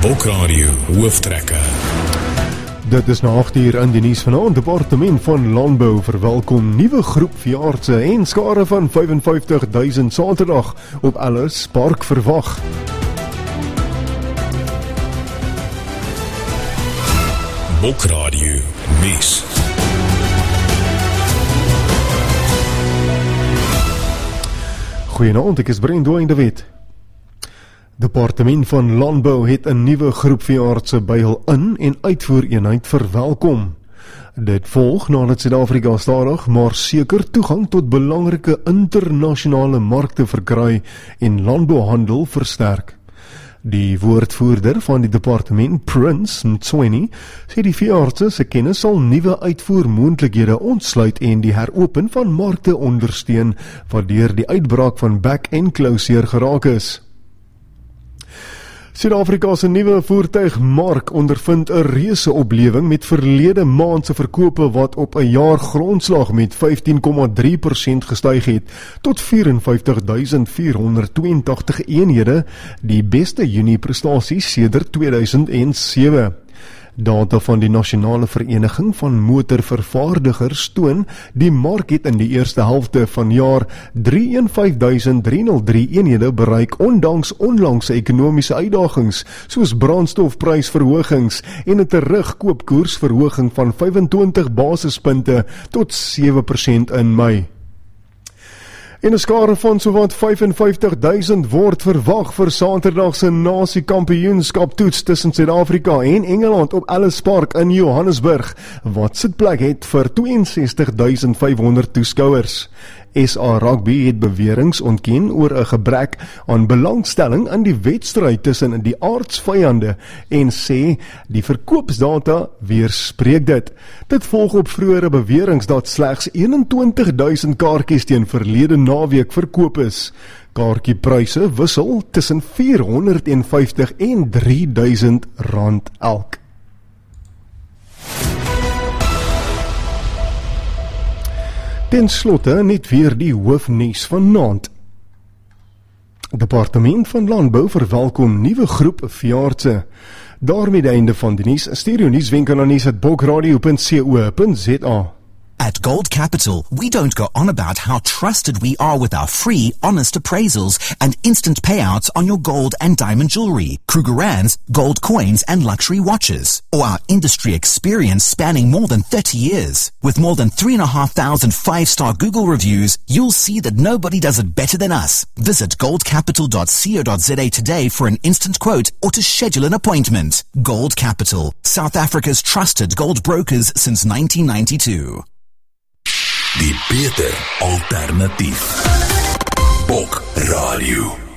Bokradio Hooftrekke. Dit is na 8 uur in die nuus vanaand. Departement van Landbou verwelkom nuwe groep veeartse en skare van 55,000 Saterdag op Ellis Park verwag. Bokradio nuus. Goeienaand, ek is Brendwyn de Wet. Departement van Landbou het 'n nuwe groep veeartse by hul in- en uitvoereenheid verwelkom. Dit volg nadat Suid-Afrika stadig maar seker toegang tot belangrike internasionale markte verkry en landbouhandel versterk. Die woordvoerder van die departement, Prince Mtsweni, sê die veeartse se kennis sal nuwe uitvoermoontlikhede ontsluit en die heropen van markte ondersteun wat deur die uitbraak van back-enclosure geraak is. Suid-Afrika se nuwe voertuigmark ondervind 'n reuse oplewing met verlede maand se verkope wat op 'n jaar grondslag met 15,3% gestyg het tot 54,482 eenhede, die beste Junie prestasie sedert 2007. Data van die Nasionale Vereniging van Motorvervaardigers toon die mark het in die eerste helfte van jaar 53,303 eenhede bereik ondanks onlangse ekonomiese uitdagings soos brandstofprysverhogings en 'n terugkoopkoersverhoging van 25 basispunte tot 7% in Mei. En 'n skare van sowat 55,000 word verwag vir Saterdag se Nasie-kampioenskap toets tussen Suid-Afrika en Engeland op Ellis Park in Johannesburg, wat sitplek het vir 62,500 toeskouers. SA Rugby het beweringe ontken oor 'n gebrek aan belangstelling in die wedstryd tussen die aardsvyande en sê die verkoopsdata weerspreek dit. Dit volg op vroeëre beweringe dat slegs 21,000 kaartjies teen verlede naweek verkoop is. Kaartjiepryse wissel tussen R450 en R3,000 elk. Ten slotte net weer die hoofnuus vanaand. Departement van Landbou verwelkom nuwe groep veeartse. Daarmee die einde van die nuus. Stuur jou nuuswenke na nuus@bokradio.co.za. At Gold Capital, we don't go on about how trusted we are with our free, honest appraisals and instant payouts on your gold and diamond jewelry, Krugerrands, gold coins and luxury watches, or our industry experience spanning more than 30 years. With more than 3,500 five-star Google reviews, you'll see that nobody does it better than us. Visit goldcapital.co.za today for an instant quote or to schedule an appointment. Gold Capital, South Africa's trusted gold brokers since 1992. Die beter alternatief. Bokradio.